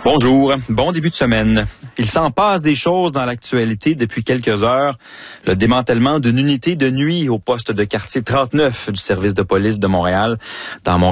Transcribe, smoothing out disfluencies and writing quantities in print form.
Bonjour, bon début de semaine. Il s'en passe des choses dans l'actualité depuis quelques heures. Le démantèlement d'une unité de nuit au poste de quartier 39 du service de police de Montréal. Dans Montréal,